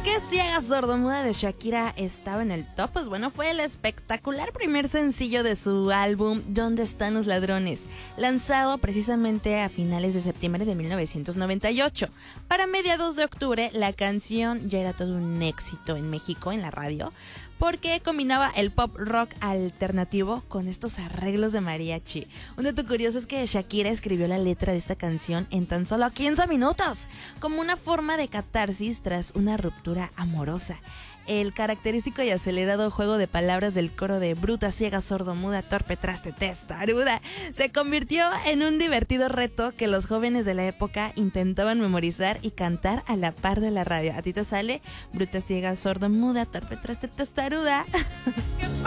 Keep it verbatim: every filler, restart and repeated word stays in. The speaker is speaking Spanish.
qué Ciega Sordomuda de Shakira estaba en el top? Pues bueno, fue el espectacular primer sencillo de su álbum ¿Dónde están los ladrones?, lanzado precisamente a finales de septiembre de mil novecientos noventa y ocho. Para mediados de octubre, la canción ya era todo un éxito en México en la radio, porque combinaba el pop rock alternativo con estos arreglos de mariachi. Un dato curioso es que Shakira escribió la letra de esta canción en tan solo quince minutos, como una forma de catarsis tras una ruptura amorosa. El característico y acelerado juego de palabras del coro de bruta, ciega, sordomuda, torpe, traste, testaruda se convirtió en un divertido reto que los jóvenes de la época intentaban memorizar y cantar a la par de la radio. ¿A ti te sale bruta, ciega, sordomuda, torpe, traste, testaruda?